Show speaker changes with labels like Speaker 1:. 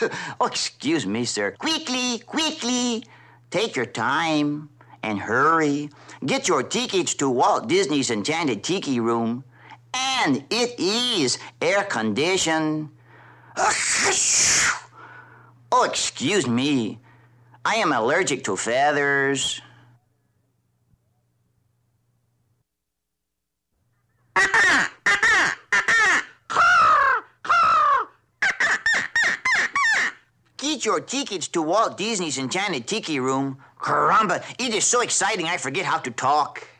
Speaker 1: Oh, excuse me, sir. Quickly, quickly. Take your time and hurry. Get your tickets to Walt Disney's Enchanted Tiki Room. And it is air-conditioned. Oh, excuse me. I am allergic to feathers. Get your tickets to Walt Disney's Enchanted Tiki Room. Caramba, it is so exciting I forget how to talk.